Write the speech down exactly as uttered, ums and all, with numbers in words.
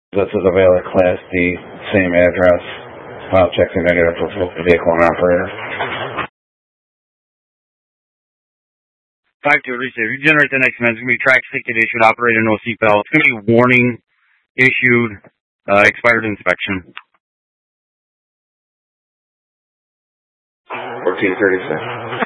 This is a valid Class D, same address. File checks are negative for vehicle and operator. five two, receive. You generate the next message. It's going to be track ticket issued, operator no seatbelt. It's going to be warning issued, uh, expired inspection. fourteen thirty-six.